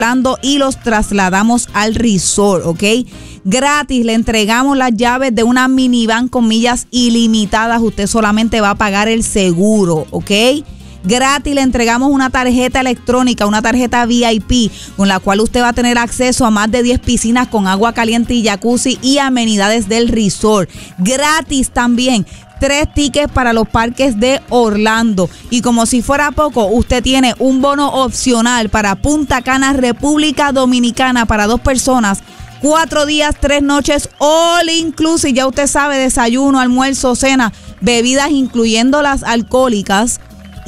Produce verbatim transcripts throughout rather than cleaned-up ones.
y los trasladamos al resort, ¿ok? Gratis, le entregamos las llaves de una minivan con millas ilimitadas. Usted solamente va a pagar el seguro, ¿ok? Gratis le entregamos una tarjeta electrónica, una tarjeta V I P, con la cual usted va a tener acceso a más de diez piscinas con agua caliente y jacuzzi y amenidades del resort. Gratis también, tres tickets para los parques de Orlando. Y como si fuera poco, usted tiene un bono opcional para Punta Cana, República Dominicana, para dos personas. Cuatro días, tres noches, all inclusive. Ya usted sabe, desayuno, almuerzo, cena, bebidas incluyendo las alcohólicas,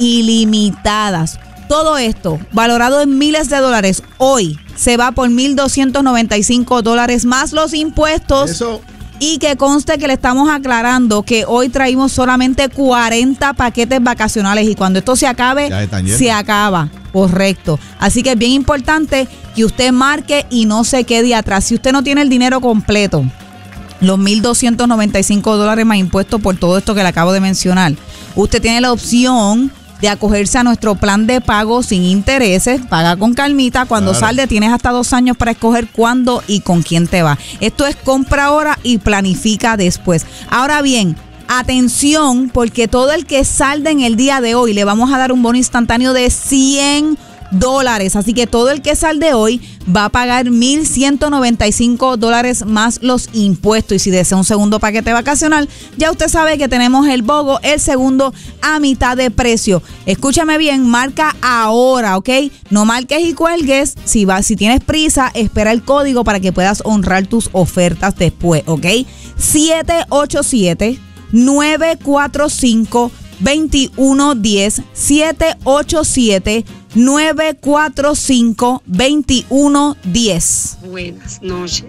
ilimitadas. Todo esto valorado en miles de dólares. Hoy se va por mil doscientos noventa y cinco dólares más los impuestos. Eso. Y que conste que le estamos aclarando que hoy traímos solamente cuarenta paquetes vacacionales y cuando esto se acabe, se acaba. Correcto. Así que es bien importante que usted marque y no se quede atrás. Si usted no tiene el dinero completo, los mil doscientos noventa y cinco dólares más impuestos por todo esto que le acabo de mencionar, usted tiene la opción de acogerse a nuestro plan de pago sin intereses, paga con calmita. Cuando claro. salde tienes hasta dos años para escoger cuándo y con quién te va. Esto es compra ahora y planifica después. Ahora bien, atención, porque todo el que salde en el día de hoy le vamos a dar un bono instantáneo de cien dólares. Así que todo el que salde hoy va a pagar mil ciento noventa y cinco dólares más los impuestos. Y si desea un segundo paquete vacacional, ya usted sabe que tenemos el BOGO, el segundo a mitad de precio. Escúchame bien, marca ahora, ¿ok? No marques y cuelgues. Si, va, si tienes prisa, espera el código para que puedas honrar tus ofertas después, ¿ok? siete ocho siete, nueve cuatro cinco, dos uno uno cero, siete ocho siete, nueve cuatro cinco, dos uno uno cero. Buenas noches.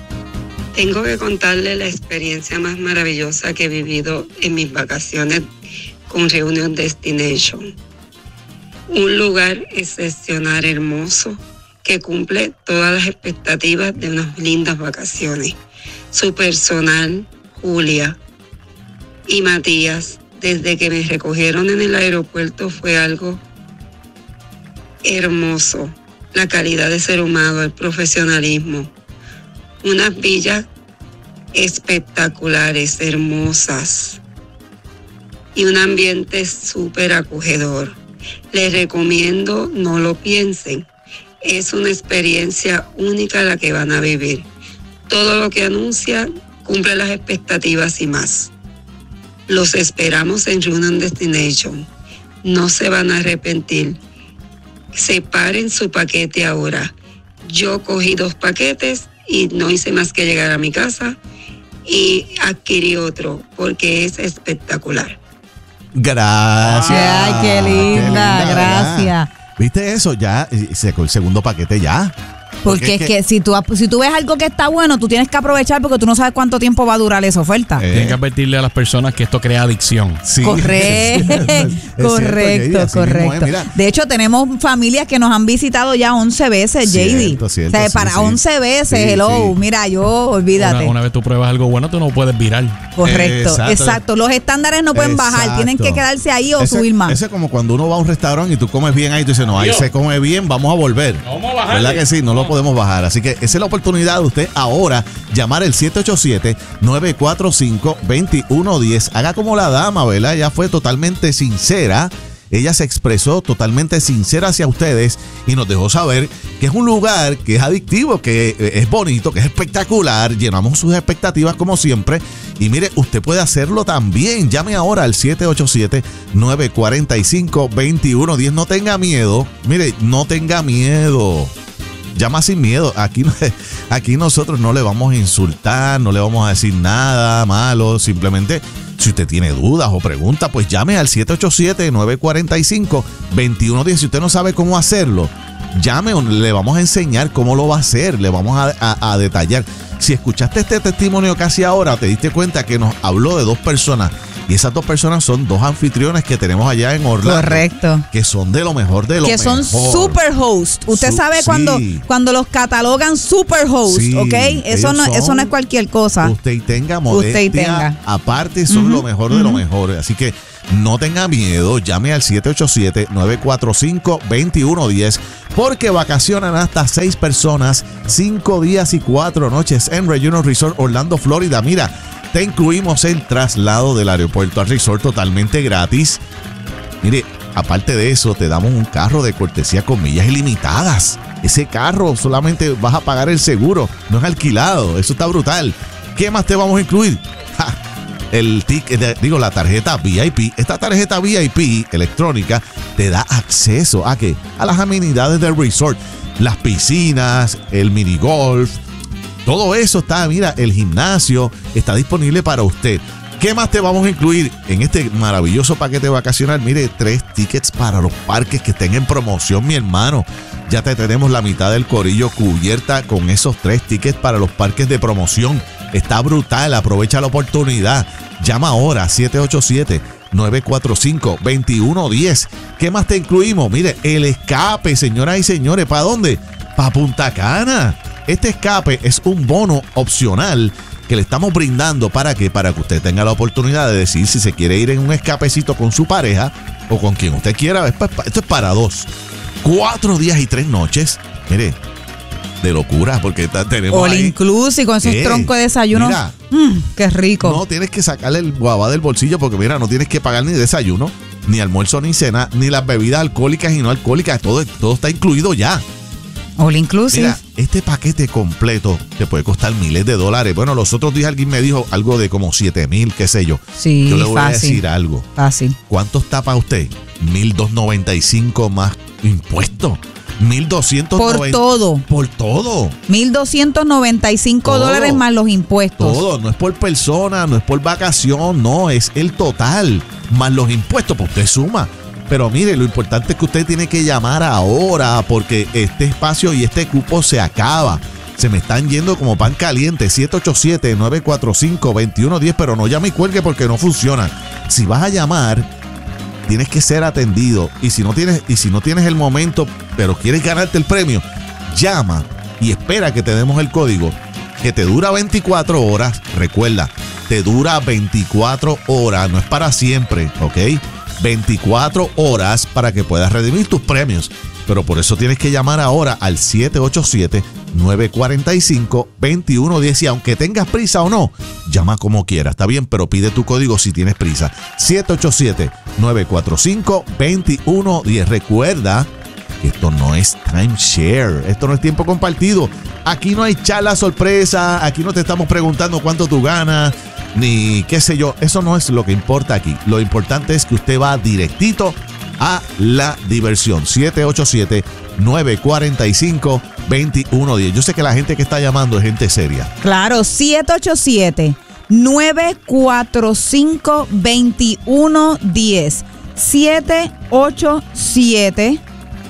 Tengo que contarle la experiencia más maravillosa que he vivido en mis vacaciones con Reunion Destination. Un lugar excepcional, hermoso, que cumple todas las expectativas de unas lindas vacaciones. Su personal, Julia y Matías, desde que me recogieron en el aeropuerto fue algo hermoso. La calidad de ser humano, el profesionalismo. Unas villas espectaculares, hermosas. Y un ambiente súper acogedor. Les recomiendo, no lo piensen. Es una experiencia única la que van a vivir. Todo lo que anuncian cumple las expectativas y más. Los esperamos en Reunion Destination. No se van a arrepentir. Separen su paquete ahora. Yo cogí dos paquetes y no hice más que llegar a mi casa y adquirí otro porque es espectacular. Gracias. Ay, qué linda, qué linda gracias. Ya. ¿Viste eso? Ya sacó el segundo paquete ya. Porque, porque es que, que si, tú, si tú ves algo que está bueno, tú tienes que aprovechar porque tú no sabes cuánto tiempo va a durar esa oferta. Eh. Tienes que advertirle a las personas que esto crea adicción. Sí. Correcto, es correcto, cierto, correcto. Es, de hecho, tenemos familias que nos han visitado ya once veces, J D. Cierto, cierto, o sea, para sí, once sí. veces, sí, hello, sí. Mira, yo, olvídate. Una, una vez tú pruebas algo bueno, tú no puedes virar. Correcto, exacto. exacto. Los estándares no pueden exacto. bajar, tienen que quedarse ahí o ese, subir más. Ese es como cuando uno va a un restaurante y tú comes bien ahí, tú dices, no, ahí Dios. se come bien, vamos a volver. Vamos a bajar. ¿Verdad que sí? No, no lo podemos bajar. Así que esa es la oportunidad de usted ahora llamar el siete ocho siete, nueve cuatro cinco, dos uno uno cero. Haga como la dama, ¿verdad? Ella fue totalmente sincera. Ella se expresó totalmente sincera hacia ustedes y nos dejó saber que es un lugar que es adictivo, que es bonito, que es espectacular. Llenamos sus expectativas como siempre. Y mire, usted puede hacerlo también. Llame ahora al siete ocho siete, nueve cuatro cinco, dos uno uno cero. No tenga miedo. Mire, no tenga miedo. Llama sin miedo. Aquí, aquí nosotros no le vamos a insultar, no le vamos a decir nada malo. Simplemente, si usted tiene dudas o preguntas, pues llame al siete ocho siete, nueve cuatro cinco, dos uno uno cero. Si usted no sabe cómo hacerlo, llame, le vamos a enseñar cómo lo va a hacer, le vamos a, a, a detallar. Si escuchaste este testimonio casi ahora, te diste cuenta que nos habló de dos personas. Y esas dos personas son dos anfitriones que tenemos allá en Orlando. Correcto. Que son de lo mejor de lo que mejor. Que son super host. Usted Su, sabe sí. cuando, cuando los catalogan super host, sí, ¿ok? Eso no, eso no es cualquier cosa. Usted tenga modestia. Usted tenga. Aparte, son uh-huh. lo mejor de uh-huh. lo mejor. Así que no tenga miedo, llame al siete ocho siete, nueve cuatro cinco, dos uno uno cero porque vacacionan hasta seis personas, cinco días y cuatro noches en Reunion Resort Orlando, Florida. Mira, te incluimos el traslado del aeropuerto al resort totalmente gratis. Mire, aparte de eso, te damos un carro de cortesía con millas ilimitadas. Ese carro solamente vas a pagar el seguro, no es alquilado. Eso está brutal. ¿Qué más te vamos a incluir? ¡Ja! El ticket, digo, la tarjeta V I P. Esta tarjeta V I P electrónica te da acceso a ¿qué? A las amenidades del resort. Las piscinas, el minigolf, todo eso está, mira, el gimnasio está disponible para usted. ¿Qué más te vamos a incluir en este maravilloso paquete vacacional? Mire, tres tickets para los parques que estén en promoción, mi hermano. Ya te tenemos la mitad del corillo cubierta con esos tres tickets para los parques de promoción. Está brutal, aprovecha la oportunidad. Llama ahora a siete ocho siete, nueve cuatro cinco, dos uno uno cero. ¿Qué más te incluimos? Mire, el escape, señoras y señores. ¿Para dónde? Para Punta Cana. Este escape es un bono opcional que le estamos brindando. ¿Para qué? Para que usted tenga la oportunidad de decidir si se quiere ir en un escapecito con su pareja o con quien usted quiera. Esto es para dos. Cuatro días y tres noches. Mire, de locura, porque tenemos All ahí, inclusive con esos eh, troncos de desayuno. Mira, mm, qué rico. No tienes que sacarle el guabá del bolsillo porque mira, no tienes que pagar ni desayuno, ni almuerzo, ni cena, ni las bebidas alcohólicas y no alcohólicas. Todo, todo está incluido ya. All inclusive. Mira, este paquete completo te puede costar miles de dólares. Bueno, los otros días alguien me dijo algo de como siete mil, qué sé yo. Sí, yo le voy fácil. a decir algo. Fácil. ¿Cuánto está para usted? mil doscientos noventa y cinco más impuestos. mil doscientos noventa Por todo. Por todo. mil doscientos noventa y cinco Todo. dólares más los impuestos. Todo, no es por persona, no es por vacación, no, es el total, más los impuestos, pues usted suma. Pero mire, lo importante es que usted tiene que llamar ahora porque este espacio y este cupo se acaba. Se me están yendo como pan caliente. siete ocho siete, nueve cuatro cinco, dos uno uno cero, pero no llame y cuelgue porque no funciona. Si vas a llamar, tienes que ser atendido. Y si no tienes, y si no tienes el momento, pero quieres ganarte el premio, llama y espera que te demos el código, que te dura veinticuatro horas. Recuerda, te dura veinticuatro horas, no es para siempre, ¿ok? veinticuatro horas para que puedas redimir tus premios. Pero por eso tienes que llamar ahora al siete ocho siete, nueve cuatro cinco, dos uno uno cero. Y aunque tengas prisa o no, llama como quieras, está bien, pero pide tu código si tienes prisa. siete ocho siete, nueve cuatro cinco, dos uno uno cero. Recuerda que esto no es timeshare, esto no es tiempo compartido. Aquí no hay charla sorpresa, aquí no te estamos preguntando cuánto tú ganas, ni qué sé yo. Eso no es lo que importa aquí. Lo importante es que usted va directito a la diversión. siete ocho siete, nueve cuatro cinco, dos uno uno cero. Yo sé que la gente que está llamando es gente seria. Claro, siete ocho siete, nueve cuatro cinco, dos uno uno cero. siete ocho siete,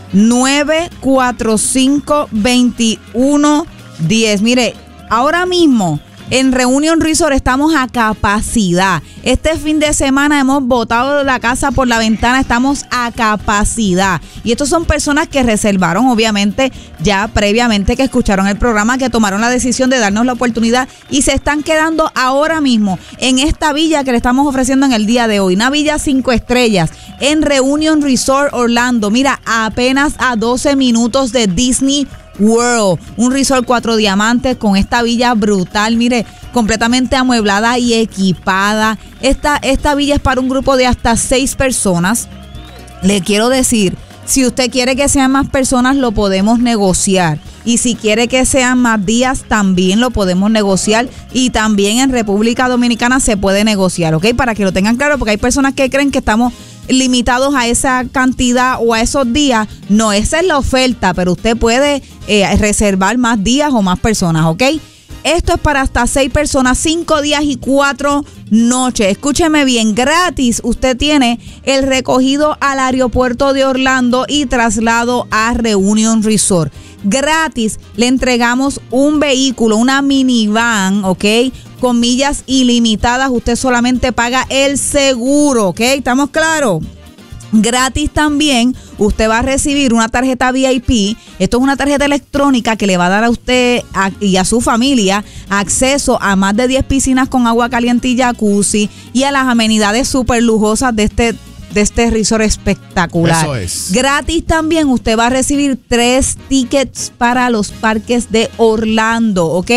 nueve cuatro cinco, dos uno uno cero. Mire, ahora mismo en Reunion Resort estamos a capacidad. Este fin de semana hemos botado la casa por la ventana, estamos a capacidad. Y estos son personas que reservaron, obviamente, ya previamente, que escucharon el programa, que tomaron la decisión de darnos la oportunidad y se están quedando ahora mismo en esta villa que le estamos ofreciendo en el día de hoy. Una villa cinco estrellas en Reunion Resort Orlando. Mira, apenas a doce minutos de Disney World, un resort cuatro diamantes con esta villa brutal, mire, completamente amueblada y equipada. Esta, esta villa es para un grupo de hasta seis personas. Le quiero decir, si usted quiere que sean más personas, lo podemos negociar. Y si quiere que sean más días, también lo podemos negociar. Y también en República Dominicana se puede negociar, ¿ok? Para que lo tengan claro, porque hay personas que creen que estamos limitados a esa cantidad o a esos días. No, esa es la oferta, pero usted puede eh, reservar más días o más personas, ¿ok? Esto es para hasta seis personas, cinco días y cuatro noches. Escúcheme bien, gratis usted tiene el recogido al aeropuerto de Orlando y traslado a Reunion Resort. Gratis le entregamos un vehículo, una minivan, ¿ok? Con millas ilimitadas. Usted solamente paga el seguro, ¿ok? ¿Estamos claros? Gratis también usted va a recibir una tarjeta V I P. Esto es una tarjeta electrónica que le va a dar a usted a, y a su familia acceso a más de diez piscinas con agua caliente y jacuzzi y a las amenidades súper lujosas de este de este resort espectacular. Eso es. Gratis también usted va a recibir tres tickets para los parques de Orlando, ¿ok?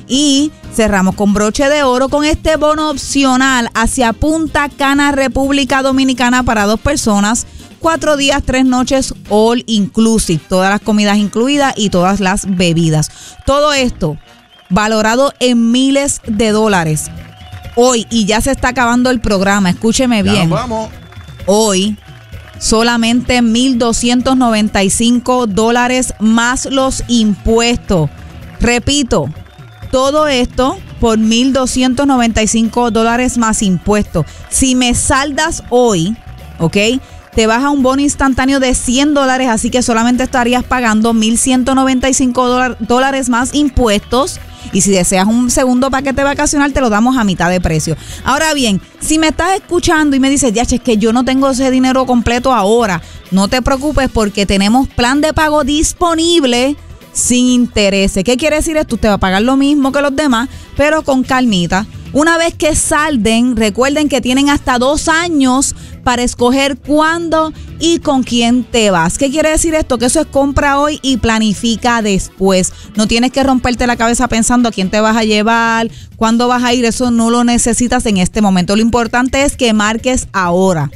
Y cerramos con broche de oro con este bono opcional hacia Punta Cana, República Dominicana para dos personas. Cuatro días, tres noches, all inclusive. Todas las comidas incluidas y todas las bebidas. Todo esto valorado en miles de dólares. Hoy, y ya se está acabando el programa, escúcheme bien. Ya nos vamos. Hoy, solamente mil doscientos noventa y cinco dólares más los impuestos. Repito, todo esto por mil doscientos noventa y cinco dólares más impuestos. Si me saldas hoy, ¿ok? Te baja un bono instantáneo de cien dólares, así que solamente estarías pagando mil ciento noventa y cinco dólares más impuestos. Y si deseas un segundo paquete vacacional, te lo damos a mitad de precio. Ahora bien, si me estás escuchando y me dices, ya, es que yo no tengo ese dinero completo ahora, no te preocupes porque tenemos plan de pago disponible sin intereses. ¿Qué quiere decir esto? Usted va a pagar lo mismo que los demás, pero con calmita. Una vez que salden, recuerden que tienen hasta dos años para escoger cuándo y con quién te vas. ¿Qué quiere decir esto? Que eso es compra hoy y planifica después. No tienes que romperte la cabeza pensando a quién te vas a llevar, cuándo vas a ir. Eso no lo necesitas en este momento. Lo importante es que marques ahora.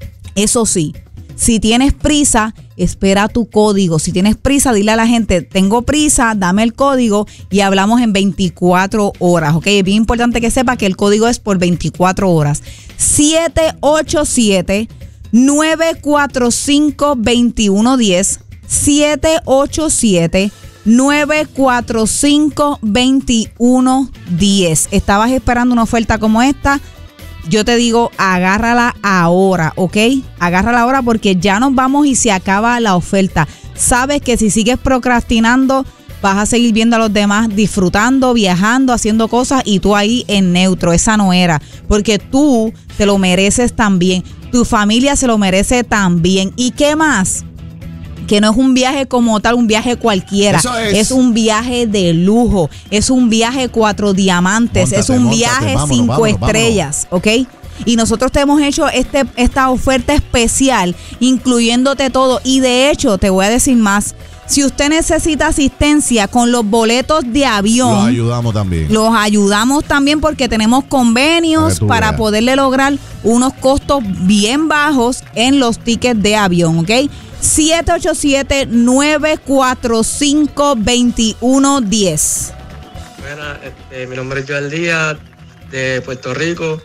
Eso sí, si tienes prisa, espera tu código. Si tienes prisa, dile a la gente, tengo prisa, dame el código y hablamos en veinticuatro horas, ¿ok? Es bien importante que sepa que el código es por veinticuatro horas. siete ocho siete, nueve cuatro cinco, dos uno uno cero. siete ocho siete, nueve cuatro cinco, dos uno uno cero. ¿Estabas esperando una oferta como esta? Yo te digo, agárrala ahora, ¿ok? Agárrala ahora porque ya nos vamos y se acaba la oferta. Sabes que si sigues procrastinando, vas a seguir viendo a los demás disfrutando, viajando, haciendo cosas y tú ahí en neutro. Esa no era, porque tú te lo mereces también. Tu familia se lo merece también. ¿Y qué más? Que no es un viaje como tal, un viaje cualquiera. Eso es. Es un viaje de lujo, es un viaje cuatro diamantes, móntate, es un móntate, viaje vámonos, cinco vámonos, estrellas, vámonos. ¿Ok? Y nosotros te hemos hecho este, esta oferta especial, incluyéndote todo. Y de hecho, te voy a decir más. Si usted necesita asistencia con los boletos de avión, los ayudamos también. Los ayudamos también porque tenemos convenios para, para poderle lograr unos costos bien bajos en los tickets de avión, ¿ok? siete ocho siete, nueve cuatro cinco, dos uno uno cero. Bueno, este, mi nombre es Joel Díaz, de Puerto Rico.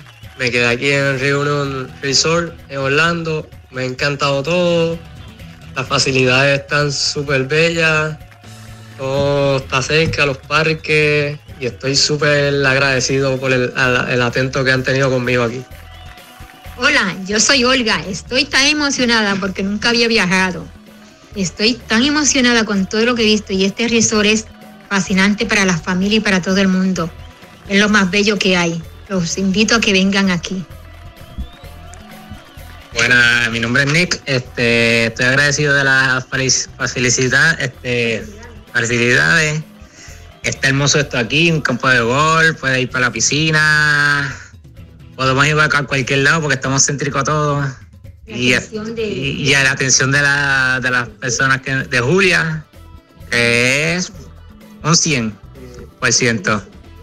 Me quedé aquí en el Reunion Resort en Orlando. Me ha encantado todo. Las facilidades están súper bellas. Todo está cerca, los parques. Y estoy súper agradecido por el, el atento que han tenido conmigo aquí. Hola, yo soy Olga. Estoy tan emocionada porque nunca había viajado. Estoy tan emocionada con todo lo que he visto y este resort es fascinante para la familia y para todo el mundo. Es lo más bello que hay. Los invito a que vengan aquí. Buenas, mi nombre es Nick. Este, estoy agradecido de las facilidades. Este, facilidades. Está hermoso esto aquí, un campo de golf, puede ir para la piscina. Podemos ir a cualquier lado porque estamos céntricos todos. Y, de... y, y a la atención de, la, de las personas que, de Julia, que es un cien por ciento.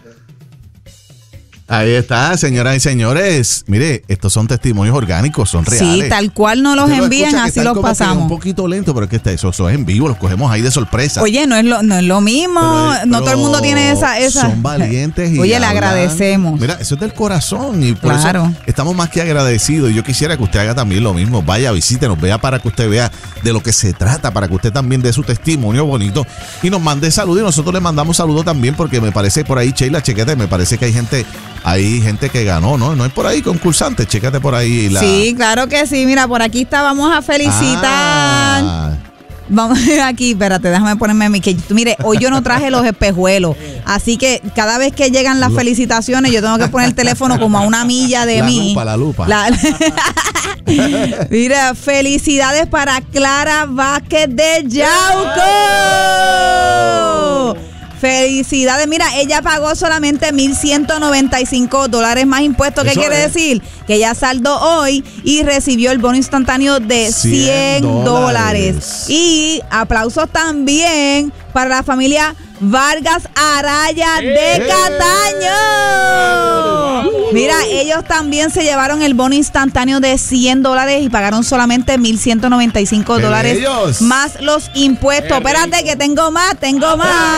Ahí está, señoras y señores. Mire, estos son testimonios orgánicos, son reales. Sí, tal cual nos los envían, así los pasamos. Un poquito lento, pero es que está, eso, eso es en vivo, los cogemos ahí de sorpresa. Oye, no es lo, no es lo mismo, pero, no pero todo el mundo tiene esa, esa. Son valientes y oye, le agradecemos. Mira, eso es del corazón y por claro. eso estamos más que agradecidos. Y yo quisiera que usted haga también lo mismo. Vaya, visítenos, vea para que usted vea de lo que se trata, para que usted también dé su testimonio bonito y nos mande saludos. Y nosotros le mandamos saludos también porque me parece por ahí, Sheila, chequete, me parece que hay gente... Hay gente que ganó, ¿no? No es por ahí concursantes, chécate por ahí. La... Sí, claro que sí. Mira, por aquí está, vamos a felicitar. Ah, Vamos aquí, espérate, déjame ponerme a mí. Que, mire, hoy yo no traje los espejuelos. Así que cada vez que llegan las felicitaciones, yo tengo que poner el teléfono como a una milla de la mí. Lupa, la lupa. La, mira, felicidades para Clara Vázquez de Yauco. Felicidades. Mira, ella pagó solamente mil ciento noventa y cinco dólares más impuestos. ¿Qué Eso quiere es. decir? Que ella saldó hoy y recibió el bono instantáneo de cien dólares. Y aplausos también para la familia Vargas Araya de Cataño. Mira, ellos también se llevaron el bono instantáneo de cien dólares y pagaron solamente mil ciento noventa y cinco dólares ellos. más los impuestos. Espérate que tengo más, tengo más.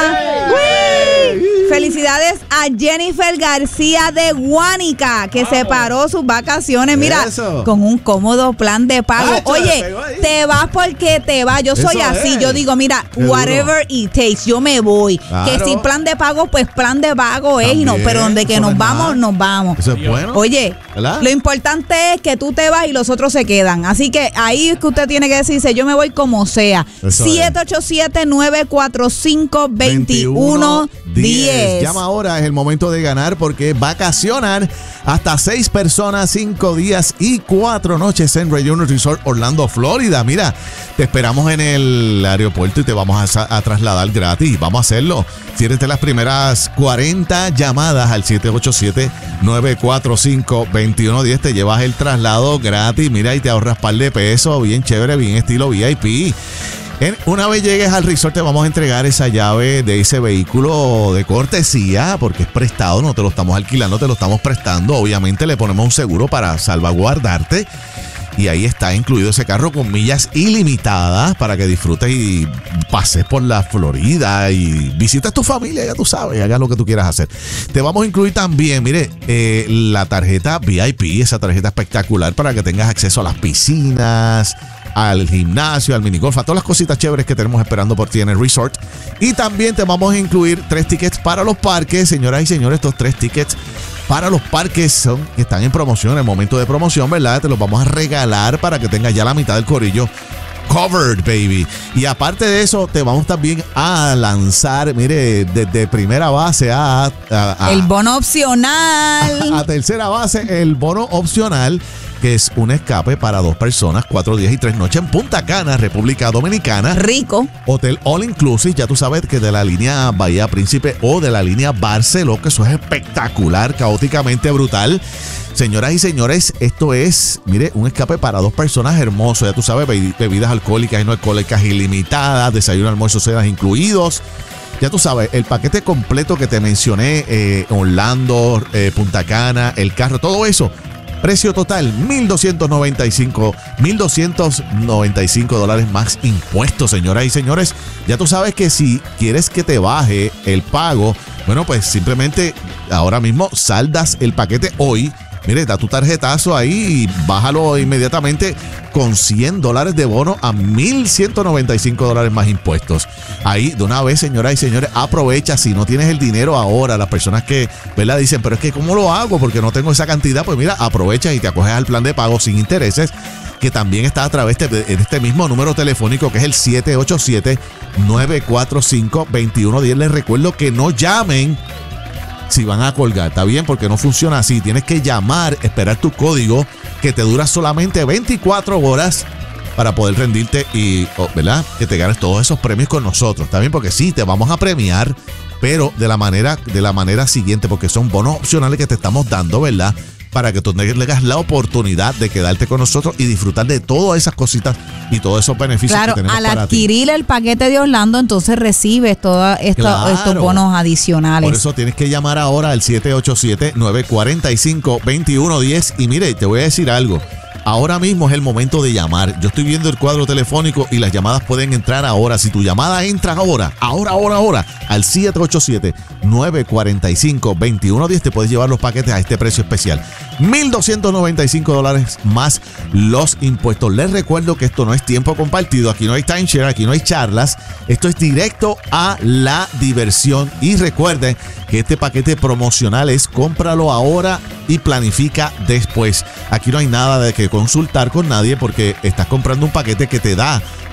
¡Uy! Felicidades a Jennifer García de Guánica, que separó sus vacaciones, mira, Eso. con un cómodo plan de pago. Ah, Oye, se pegó ahí. te vas porque te vas. Yo soy Eso así, es. yo digo, mira, Qué duro. whatever it takes, yo me voy. Claro. Que si plan de pago, pues plan de pago es, y no, También, pero donde que eso no nos es vamos, nada. nos vamos. Eso es bueno. Oye, ¿verdad? lo importante es que tú te vas y los otros se quedan. Así que ahí es que usted tiene que decirse, yo me voy como sea. Eso es. siete ocho siete, nueve cuatro cinco, dos uno uno cero. Llama ahora, es el momento de ganar porque vacacionan hasta seis personas, cinco días y cuatro noches en Radio Uno Resort Orlando, Florida. Mira, te esperamos en el aeropuerto y te vamos a, sa- a trasladar gratis. Vamos a hacerlo. Si eres de las primeras cuarenta llamadas al siete ocho siete, nueve cuatro cinco, dos uno uno cero, te llevas el traslado gratis. Mira, y te ahorras par de pesos. Bien chévere, bien estilo V I P. En- una vez llegues al resort te vamos a entregar esa llave de ese vehículo de cortesía porque es prestado, no te lo estamos alquilando, te lo estamos prestando. Obviamente le ponemos un seguro para salvaguardarte y ahí está incluido ese carro con millas ilimitadas para que disfrutes y pases por la Florida y visites tu familia, ya tú sabes, hagas lo que tú quieras hacer. Te vamos a incluir también, mire, eh, la tarjeta V I P, esa tarjeta espectacular para que tengas acceso a las piscinas, al gimnasio, al minigolf, a todas las cositas chéveres que tenemos esperando por ti en el resort. Y también te vamos a incluir tres tickets para los parques. Señoras y señores, estos tres tickets para los parques son, están en promoción, en el momento de promoción, ¿verdad? Te los vamos a regalar para que tengas ya la mitad del corillo covered, baby. Y aparte de eso, te vamos también a lanzar, mire, desde primera base a... a- a- El bono opcional. a tercera base, el bono opcional, que es un escape para dos personas, cuatro días y tres noches en Punta Cana, República Dominicana. Rico. Hotel All Inclusive, ya tú sabes que de la línea Bahía Príncipe o de la línea Barceló, que eso es espectacular, caóticamente brutal. Señoras y señores, esto es, mire, un escape para dos personas hermoso. Ya tú sabes, be- bebidas alcohólicas y no alcohólicas ilimitadas, desayuno, almuerzo, cenas incluidos. Ya tú sabes, el paquete completo que te mencioné, eh, Orlando, eh, Punta Cana, el carro, todo eso. Precio total, mil doscientos noventa y cinco, mil doscientos noventa y cinco dólares más impuestos, señoras y señores. Ya tú sabes que si quieres que te baje el pago, bueno, pues simplemente ahora mismo saldas el paquete hoy. Mire, da tu tarjetazo ahí y bájalo inmediatamente con cien dólares de bono a mil ciento noventa y cinco dólares más impuestos. Ahí, de una vez, señoras y señores, aprovecha. Si no tienes el dinero ahora, las personas que, ¿verdad?, dicen, pero es que ¿cómo lo hago? Porque no tengo esa cantidad. Pues mira, aprovecha y te acoges al plan de pago sin intereses, que también está a través de, de este mismo número telefónico, que es el siete ocho siete, nueve cuatro cinco, dos uno uno cero. Les recuerdo que no llamen si van a colgar, ¿está bien? Porque no funciona así. Tienes que llamar, esperar tu código, que te dura solamente veinticuatro horas para poder rendirte y, oh, ¿verdad?, que te ganes todos esos premios con nosotros, ¿está bien? Porque sí, te vamos a premiar, pero de la manera, de la manera siguiente, porque son bonos opcionales que te estamos dando, ¿verdad?, para que tú tengas la oportunidad de quedarte con nosotros y disfrutar de todas esas cositas y todos esos beneficios Claro, que tenemos al para ti. adquirir el paquete de Orlando, entonces recibes todos estos, Claro. estos bonos adicionales. Por eso tienes que llamar ahora al siete ocho siete, nueve cuatro cinco, dos uno uno cero. Y mire, te voy a decir algo. Ahora mismo es el momento de llamar. Yo estoy viendo el cuadro telefónico y las llamadas pueden entrar ahora. Si tu llamada entra ahora, ahora, ahora, ahora, al siete ocho siete, nueve cuatro cinco, dos uno uno cero, te puedes llevar los paquetes a este precio especial. mil doscientos noventa y cinco dólares más los impuestos. Les recuerdo que esto no es tiempo compartido. Aquí no hay timeshare, aquí no hay charlas. Esto es directo a la diversión. Y recuerden que este paquete promocional es cómpralo ahora y planifica después. Aquí no hay nada de que consultar con nadie porque estás comprando un paquete que te da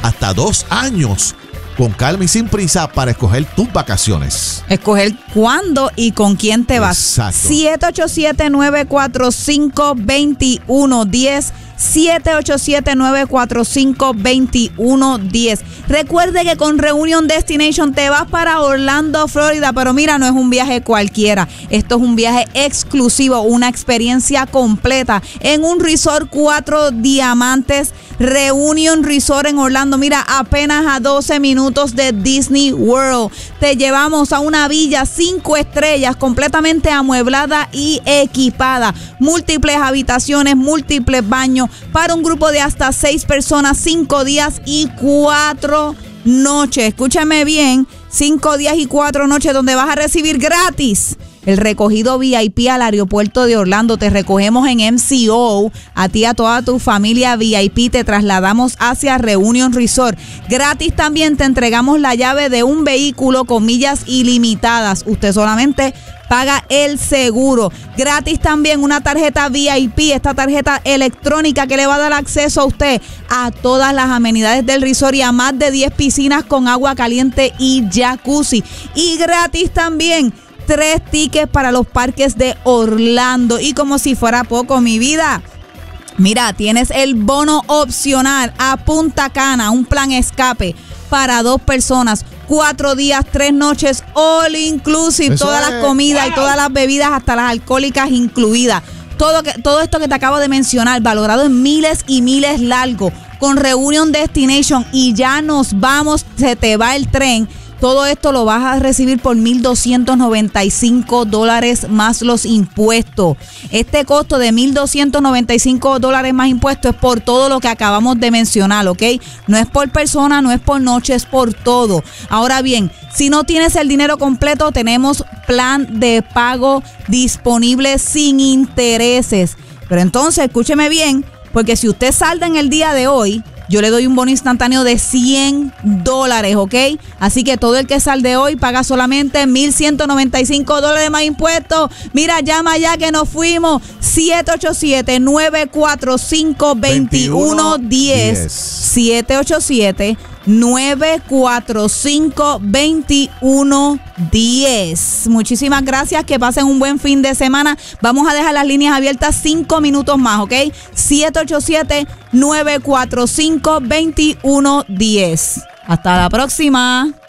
hasta dos años. Con calma y sin prisa para escoger tus vacaciones. Escoger cuándo y con quién te vas. Exacto. siete ocho siete, nueve cuatro cinco, dos uno uno cero. siete ocho siete, nueve cuatro cinco, dos uno uno cero. Recuerde que con Reunion Destination te vas para Orlando, Florida, pero mira, no es un viaje cualquiera. Esto es un viaje exclusivo, una experiencia completa en un resort cuatro diamantes, Reunion Resort en Orlando. Mira, apenas a doce minutos de Disney World. Te llevamos a una villa cinco estrellas, completamente amueblada y equipada. Múltiples habitaciones, múltiples baños, para un grupo de hasta seis personas, cinco días y cuatro noches. Escúchame bien, cinco días y cuatro noches donde vas a recibir gratis el recogido V I P al aeropuerto de Orlando. Te recogemos en M C O, a ti, a toda tu familia V I P, te trasladamos hacia Reunion Resort. Gratis también te entregamos la llave de un vehículo con millas ilimitadas. Usted solamente paga el seguro. Gratis también una tarjeta V I P, esta tarjeta electrónica que le va a dar acceso a usted a todas las amenidades del resort y a más de diez piscinas con agua caliente y jacuzzi. Y gratis también tres tickets para los parques de Orlando. Y como si fuera poco, mi vida, mira, tienes el bono opcional a Punta Cana, un plan escape para dos personas, cuatro días, tres noches, all inclusive, Eso todas es. las comidas Wow. y todas las bebidas, hasta las alcohólicas incluidas. Todo, que, todo esto que te acabo de mencionar, valorado en miles y miles largo, con Reunion Destination, y ya nos vamos, se te va el tren. Todo esto lo vas a recibir por mil doscientos noventa y cinco dólares más los impuestos. Este costo de mil doscientos noventa y cinco dólares más impuestos es por todo lo que acabamos de mencionar, ¿ok? No es por persona, no es por noche, es por todo. Ahora bien, si no tienes el dinero completo, tenemos plan de pago disponible sin intereses. Pero entonces, escúcheme bien, porque si usted salda en el día de hoy, yo le doy un bono instantáneo de cien dólares, ¿ok? Así que todo el que salde hoy paga solamente mil ciento noventa y cinco dólares más impuestos. Mira, llama ya que nos fuimos. siete ocho siete, nueve cuatro cinco, dos uno uno cero. siete ocho siete, nueve cuatro cinco, dos uno uno cero. Muchísimas gracias, que pasen un buen fin de semana. Vamos a dejar las líneas abiertas cinco minutos más, ¿ok? siete ocho siete, nueve cuatro cinco, dos uno uno cero. Hasta la próxima.